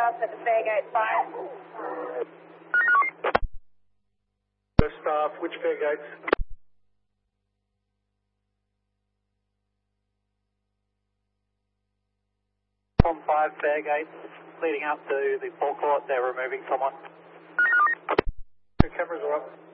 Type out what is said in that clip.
us at the Fairgate 5. Staff, which Fairgates? From 5 Fairgate, leading up to the forecourt, they're removing someone. The cameras are up.